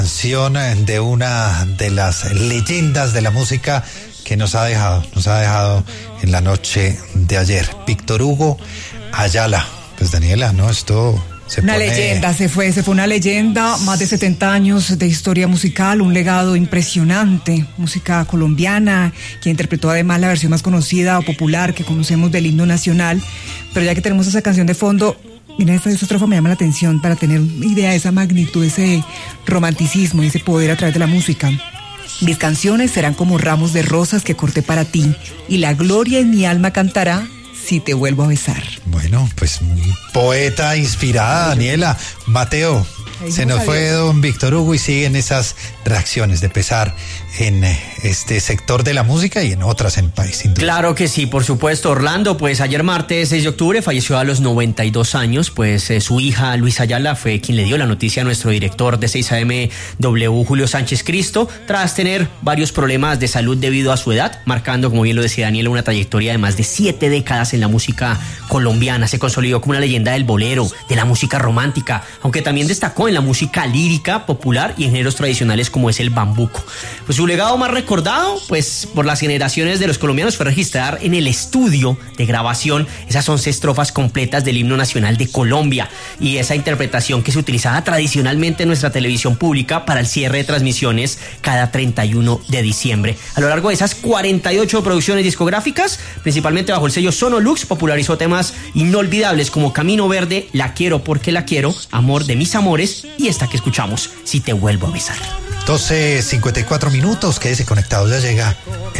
Canción de una de las leyendas de la música que nos ha dejado en la noche de ayer. Víctor Hugo Ayala. Pues Daniela, ¿no? Esto una leyenda, se fue una leyenda, más de 70 años de historia musical, un legado impresionante, música colombiana, que interpretó además la versión más conocida o popular que conocemos del himno nacional. Pero ya que tenemos esa canción de fondo, mira, esta estrofa me llama la atención para tener una idea de esa magnitud, ese romanticismo, ese poder a través de la música. Mis canciones serán como ramos de rosas que corté para ti, y la gloria en mi alma cantará si te vuelvo a besar. Bueno, pues muy poeta inspirada, Daniela. Mateo, se nos fue don Víctor Hugo y siguen esas reacciones de pesar en este sector de la música y en otras en el país, sin duda. Claro que sí, por supuesto, Orlando. Pues ayer martes 6 de octubre falleció a los 92 años, pues su hija Luisa Ayala fue quien le dio la noticia a nuestro director de 6am W, Julio Sánchez Cristo, tras tener varios problemas de salud debido a su edad, marcando, como bien lo decía Daniela, una trayectoria de más de 7 décadas en la música colombiana. Se consolidó como una leyenda del bolero, de la música romántica, aunque también destacó en la música lírica, popular y en géneros tradicionales como es el bambuco. Pues su legado más recordado, pues por las generaciones de los colombianos, fue registrar en el estudio de grabación esas 11 estrofas completas del himno nacional de Colombia, y esa interpretación que se utilizaba tradicionalmente en nuestra televisión pública para el cierre de transmisiones cada 31 de diciembre. A lo largo de esas 48 producciones discográficas, principalmente bajo el sello Sonolux, popularizó temas inolvidables como Camino Verde, La quiero porque la quiero, Amor de mis amores y esta que escuchamos, Si te vuelvo a besar. 12:54, quédese conectado, ya llega